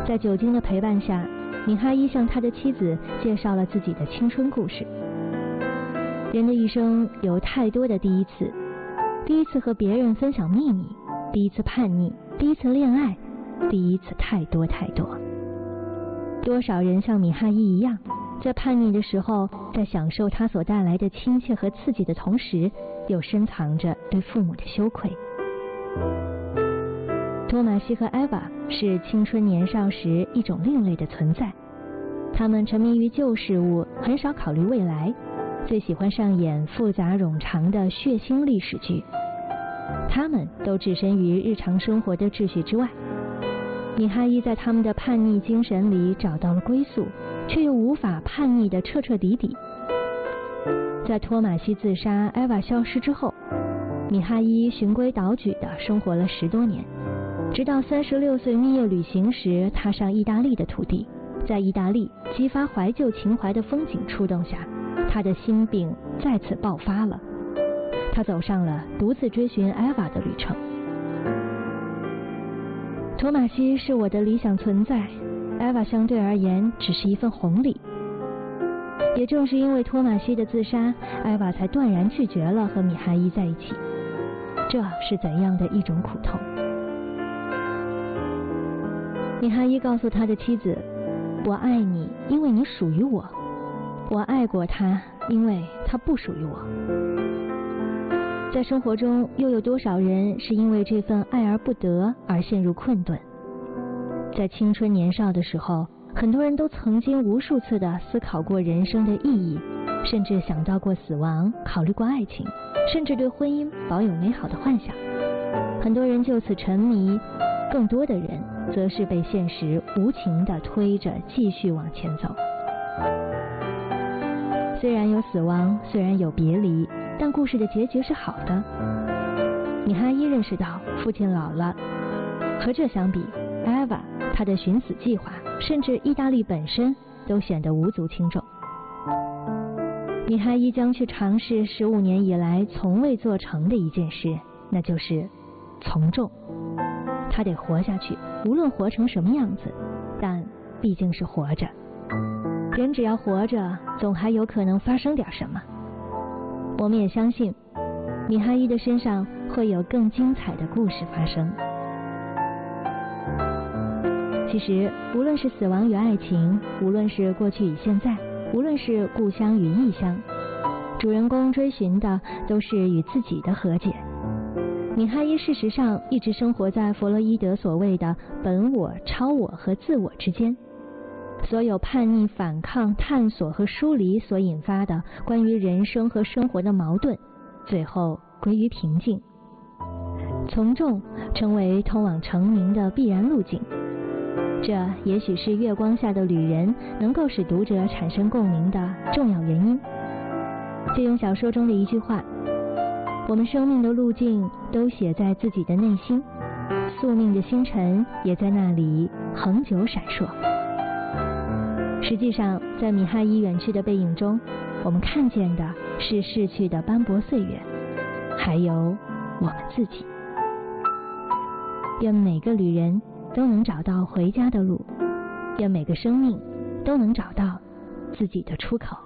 在酒精的陪伴下，米哈伊向他的妻子介绍了自己的青春故事。人的一生有太多的第一次，第一次和别人分享秘密，第一次叛逆，第一次恋爱，第一次太多太多。多少人像米哈伊一样，在叛逆的时候，在享受它所带来的亲切和刺激的同时，又深藏着对父母的羞愧。托马西和艾娃是青春年少时一种另类的存在，他们沉迷于旧事物，很少考虑未来，最喜欢上演复杂冗长的血腥历史剧。他们都置身于日常生活的秩序之外。米哈伊在他们的叛逆精神里找到了归宿，却又无法叛逆的彻彻底底。在托马西自杀，艾娃消失之后，米哈伊循规蹈矩地生活了10多年，直到36岁蜜月旅行时踏上意大利的土地。在意大利激发怀旧情怀的风景触动下，他的心病再次爆发了。他走上了独自追寻艾娃的旅程。托马西是我的理想存在，艾娃相对而言只是一份红利。也正是因为托马西的自杀，艾娃才断然拒绝了和米哈伊在一起。这是怎样的一种苦痛？米哈伊告诉他的妻子，我爱你，因为你属于我。我爱过他，因为他不属于我。在生活中，又有多少人是因为这份爱而不得而陷入困顿？在青春年少的时候，很多人都曾经无数次地思考过人生的意义，甚至想到过死亡，考虑过爱情，甚至对婚姻保有美好的幻想。很多人就此沉迷，更多的人则是被现实无情地推着继续往前走。虽然有死亡，虽然有别离，但故事的结局是好的。米哈伊认识到父亲老了，和这相比，艾娃他的寻死计划，甚至意大利本身都显得无足轻重。米哈伊将去尝试15年以来从未做成的一件事，那就是从众。他得活下去，无论活成什么样子，但毕竟是活着。人只要活着，总还有可能发生点什么。我们也相信，米哈伊的身上会有更精彩的故事发生。其实，无论是死亡与爱情，无论是过去与现在，无论是故乡与异乡，主人公追寻的都是与自己的和解。米哈伊事实上一直生活在弗洛伊德所谓的本我、超我和自我之间。所有叛逆、反抗、探索和疏离所引发的关于人生和生活的矛盾，最后归于平静。从众成为通往成名的必然路径，这也许是《月光下的旅人》能够使读者产生共鸣的重要原因。借用小说中的一句话，我们生命的路径都写在自己的内心，宿命的星辰也在那里恒久闪烁。实际上，在米哈伊远去的背影中，我们看见的是逝去的斑驳岁月，还有我们自己。愿每个旅人都能找到回家的路，愿每个生命都能找到自己的出口。